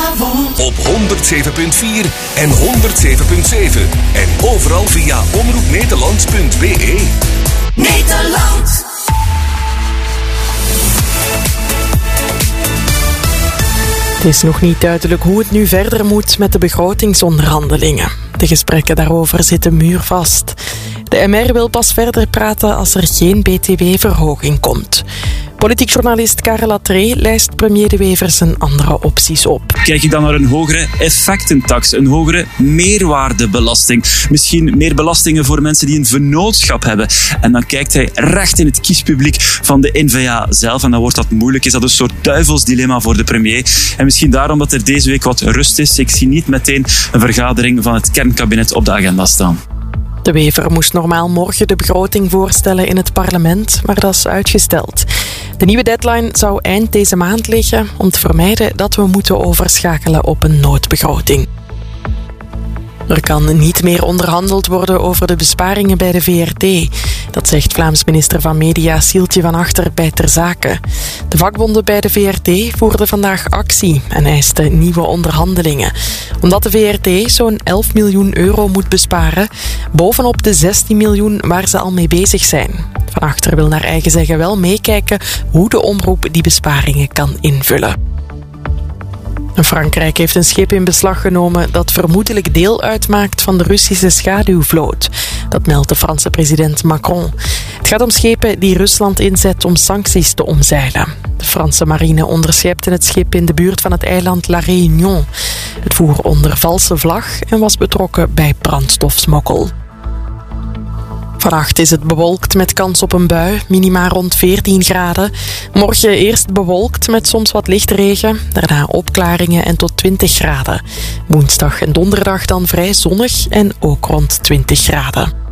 Goedenavond. Op 107.4 en 107.7. En overal via omroepnederlands.be. Nederland. Het is nog niet duidelijk hoe het nu verder moet met de begrotingsonderhandelingen. De gesprekken daarover zitten muurvast. De MR wil pas verder praten als er geen btw-verhoging komt. Politiek journalist Karel Latree lijst premier De Wever zijn andere opties op. Kijk je dan naar een hogere effectentax, een hogere meerwaardebelasting. Misschien meer belastingen voor mensen die een vennootschap hebben. En dan kijkt hij recht in het kiespubliek van de N-VA zelf. En dan wordt dat moeilijk. Is dat een soort duivelsdilemma voor de premier. En misschien daarom dat er deze week wat rust is. Ik zie niet meteen een vergadering van het kernkabinet op de agenda staan. De Wever moest normaal morgen de begroting voorstellen in het parlement, maar dat is uitgesteld. De nieuwe deadline zou eind deze maand liggen om te vermijden dat we moeten overschakelen op een noodbegroting. Er kan niet meer onderhandeld worden over de besparingen bij de VRT. Dat zegt Vlaams minister van Media Sieltje van Achter bij Ter Zake. De vakbonden bij de VRT voerden vandaag actie en eisten nieuwe onderhandelingen. Omdat de VRT zo'n 11 miljoen euro moet besparen, bovenop de 16 miljoen waar ze al mee bezig zijn. Van Achter wil naar eigen zeggen wel meekijken hoe de omroep die besparingen kan invullen. Frankrijk heeft een schip in beslag genomen dat vermoedelijk deel uitmaakt van de Russische schaduwvloot. Dat meldt de Franse president Macron. Het gaat om schepen die Rusland inzet om sancties te omzeilen. De Franse marine onderschepte het schip in de buurt van het eiland La Réunion. Het voer onder valse vlag en was betrokken bij brandstofsmokkel. Vannacht is het bewolkt met kans op een bui, minima rond 14 graden. Morgen eerst bewolkt met soms wat lichtregen, daarna opklaringen en tot 20 graden. Woensdag en donderdag dan vrij zonnig en ook rond 20 graden.